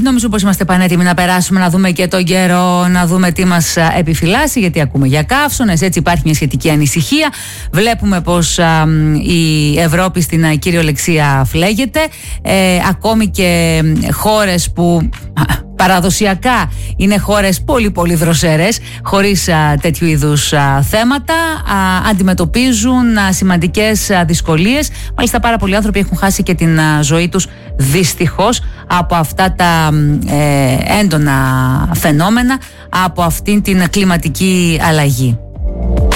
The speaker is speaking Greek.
νομίζω πως είμαστε πανέτοιμοι να περάσουμε, να δούμε και τον καιρό, να δούμε τι μας επιφυλάσσει, γιατί ακούμε για καύσωνες, έτσι υπάρχει μια σχετική ανησυχία. Βλέπουμε πως η Ευρώπη στην κυριολεξία φλέγεται, ακόμη και χώρες που παραδοσιακά είναι χώρες πολύ πολύ δροσερές, χωρίς τέτοιου είδους θέματα, αντιμετωπίζουν σημαντικές δυσκολίες. Μάλιστα πάρα πολλοί άνθρωποι έχουν χάσει και την ζωή τους δυστυχώς από αυτά τα έντονα φαινόμενα, από αυτήν την κλιματική αλλαγή.